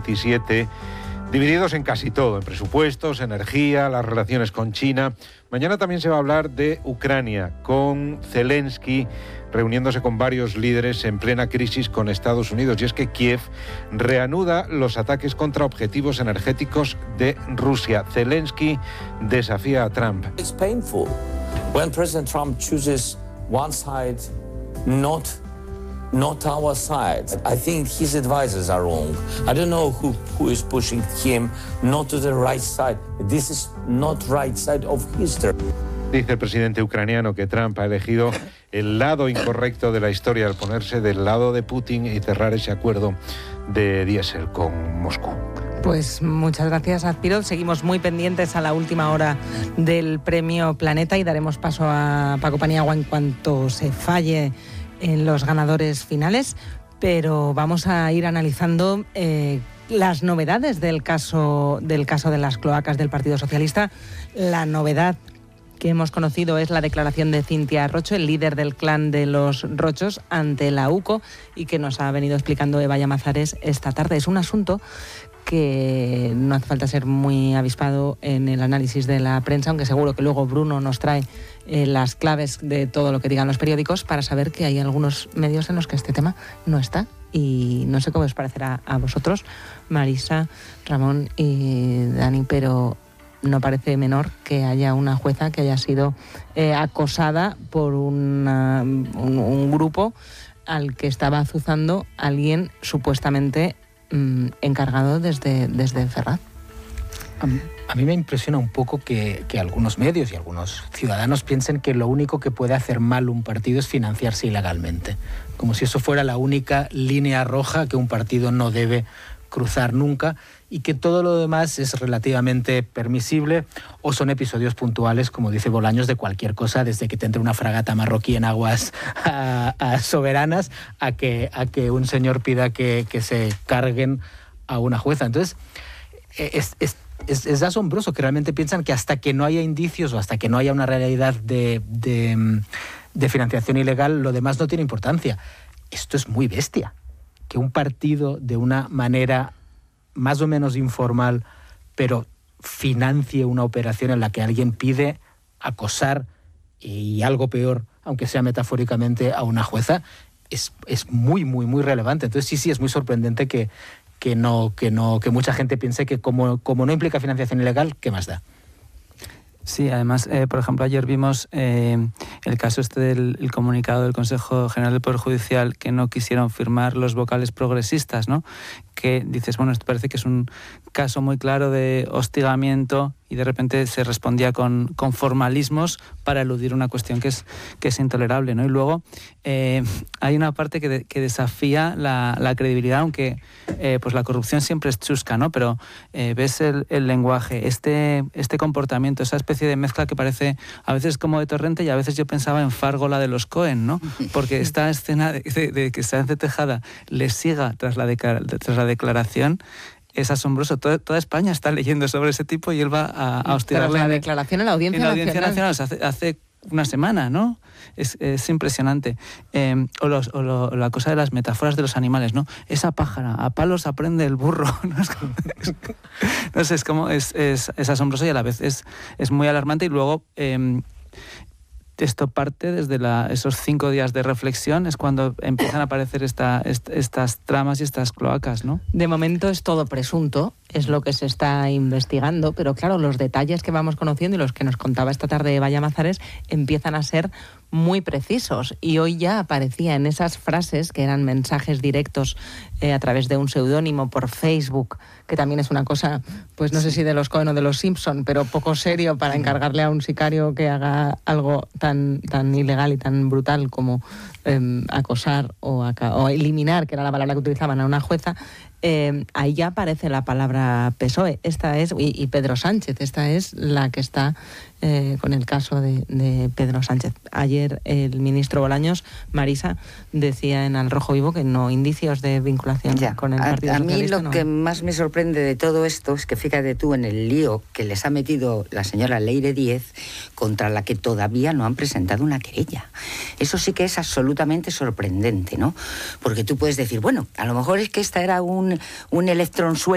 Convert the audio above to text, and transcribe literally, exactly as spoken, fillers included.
veintisiete, divididos en casi todo, en presupuestos, energía, las relaciones con China. Mañana también se va a hablar de Ucrania, con Zelensky reuniéndose con varios líderes en plena crisis con Estados Unidos. Y es que Kiev reanuda los ataques contra objetivos energéticos de Rusia. Zelensky desafía a Trump. It's painful when President Trump chooses one side, not not our side. I think his advisors are wrong. I don't know who who is pushing him not to the right side. This is not right side of history. Dice el presidente ucraniano que Trump ha elegido el lado incorrecto de la historia al ponerse del lado de Putin y cerrar ese acuerdo de diésel con Moscú. Pues muchas gracias, Azpirov. Seguimos muy pendientes a la última hora del Premio Planeta y daremos paso a Paco Paniagua en cuanto se falle en los ganadores finales, pero vamos a ir analizando eh, las novedades del caso, del caso de las cloacas del Partido Socialista. La novedad que hemos conocido es la declaración de Cintia Rocho, el líder del clan de los Rochos, ante la U C O, y que nos ha venido explicando Eva Llamazares esta tarde. Es un asunto que no hace falta ser muy avispado en el análisis de la prensa, aunque seguro que luego Bruno nos trae eh, las claves de todo lo que digan los periódicos para saber que hay algunos medios en los que este tema no está. Y no sé cómo os parecerá a vosotros, Marisa, Ramón y Dani, pero no parece menor que haya una jueza que haya sido eh, acosada por una, un, un grupo al que estaba azuzando alguien supuestamente mmm, encargado desde, desde Ferraz. A mí, a mí me impresiona un poco que, que algunos medios y algunos ciudadanos piensen que lo único que puede hacer mal un partido es financiarse ilegalmente, como si eso fuera la única línea roja que un partido no debe cruzar nunca, y que todo lo demás es relativamente permisible o son episodios puntuales, como dice Bolaños, de cualquier cosa, desde que te entre una fragata marroquí en aguas a, a soberanas a que, a que un señor pida que, que se carguen a una jueza. Entonces, es, es, es, es asombroso que realmente piensan que hasta que no haya indicios o hasta que no haya una realidad de, de, de financiación ilegal, lo demás no tiene importancia. Esto es muy bestia. Que un partido de una manera más o menos informal, pero financie una operación en la que alguien pide acosar y algo peor, aunque sea metafóricamente, a una jueza, es, es muy, muy, muy relevante. Entonces sí, sí, es muy sorprendente que, que, no, que, no, que mucha gente piense que como, como no implica financiación ilegal, ¿qué más da? Sí, además, eh, por ejemplo, ayer vimos eh, el caso este del el comunicado del Consejo General del Poder Judicial que no quisieron firmar los vocales progresistas, ¿no? Que dices, bueno, esto parece que es un caso muy claro de hostigamiento y de repente se respondía con, con formalismos para eludir una cuestión que es, que es intolerable, ¿no? Y luego eh, hay una parte que, de, que desafía la, la credibilidad, aunque eh, pues la corrupción siempre es chusca, ¿no? Pero eh, ves el, el lenguaje, este, este comportamiento, esa especie de mezcla que parece a veces como de Torrente y a veces yo pensaba en Fargo, la de los Cohen, ¿no? Porque esta escena de, de, de que Sáenz de Tejada le siga tras la, de, tras la declaración es asombroso. Toda, toda España está leyendo sobre ese tipo y él va a, a hostigarle. Pero la declaración en la Audiencia, en la Audiencia Nacional, Nacional hace, hace una semana, ¿no? Es, es impresionante. Eh, o, los, o lo, la cosa de las metáforas de los animales, ¿no? Esa pájara, a palos aprende el burro. No, es como, es, no sé, es como es, es, es asombroso y a la vez es, es muy alarmante. Y luego eh, esto parte desde la, esos cinco días de reflexión, es cuando empiezan a aparecer esta, est, estas tramas y estas cloacas, ¿no? De momento es todo presunto, es lo que se está investigando, pero claro, los detalles que vamos conociendo y los que nos contaba esta tarde Eva Llamazares empiezan a ser muy precisos, y hoy ya aparecía en esas frases que eran mensajes directos eh, a través de un seudónimo por Facebook, que también es una cosa, pues no sé si de los Cohen o de los Simpson, pero poco serio para encargarle a un sicario que haga algo tan, tan ilegal y tan brutal como eh, acosar o, aca- o eliminar, que era la palabra que utilizaban, a una jueza. Eh, ahí ya aparece la palabra P S O E, esta es, y, y Pedro Sánchez, esta es la que está eh, con el caso de, de Pedro Sánchez. Ayer el ministro Bolaños, Marisa, decía en Al Rojo Vivo que no indicios de vinculación ya, con el a, Partido a Socialista. A mí lo no. que más me sorprende de todo esto es que fíjate tú en el lío que les ha metido la señora Leire Díez, contra la que todavía no han presentado una querella. Eso sí que es absolutamente sorprendente, ¿no? Porque tú puedes decir, bueno, a lo mejor es que esta era un, un electrón suelto